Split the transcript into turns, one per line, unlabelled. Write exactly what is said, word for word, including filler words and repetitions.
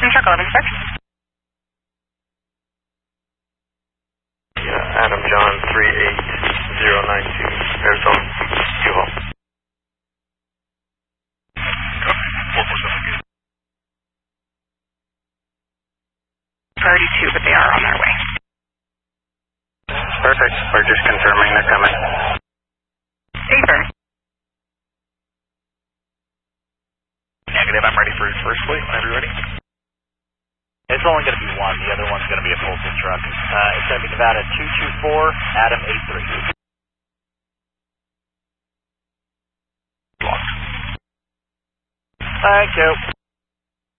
truck eleven six.
Yeah, Adam John three eight zero nine two, Arizona, U-Haul.
Priority two, but they are on their way.
Perfect. We're just confirming they're coming.
Safer.
Negative, I'm ready for his first fleet whenever you're ready. It's only going to be one. The other one's going to be a postal truck. Uh, it's going to be Nevada two two four, Adam eight three. Locked. Thank you.